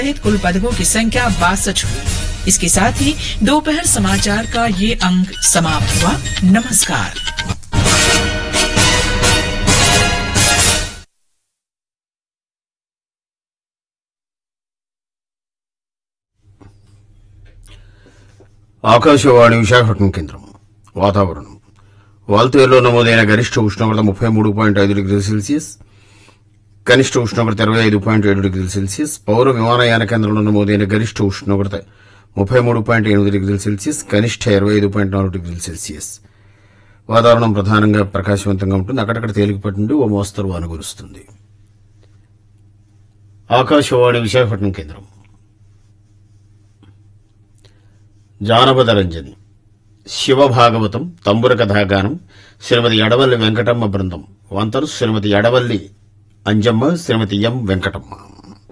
निर्धारित कुल पदकों की संख्या 62 हुई। इसके साथ ही दोपहर समाचार का ये अंक समाप्त हुआ। नमस्कार। ఆకాశవాణి విశాఖపట్నం కేంద్రం. వాతావరణం. వాల్తేరులో నమోదైన గరిష్ట ఉష్ణోగ్రత 33.5 డిగ్రీల సెల్సియస్, కనిష్ట ఉష్ణోగ్రత 25.7 డిగ్రీల సెల్సియస్. పౌర విమానయాన కేంద్రంలో నమోదైన గరిష్ట ఉష్ణోగ్రత 33.8 డిగ్రీల సెల్సియస్, కనిష్ట 25.4 డిగ్రీల సెల్సియస్. వాతావరణం ప్రధానంగా ప్రకాశవంతంగా ఉంటుంది. అక్కడక్కడ తేలికపాటి నుండి ఓ మోస్తరు వాన కురుస్తుంది. ఆకాశవాణి విశాఖపట్నం కేంద్రం. జానపద రంజని, శివభాగవతం, తంబుర కథాగానం, శ్రీమతి ఎడవల్లి వెంకటమ్మ బృందం. వంతరు శ్రీమతి ఎడవల్లి అంజమ్మ, శ్రీమతి ఎం వెంకటమ్మ.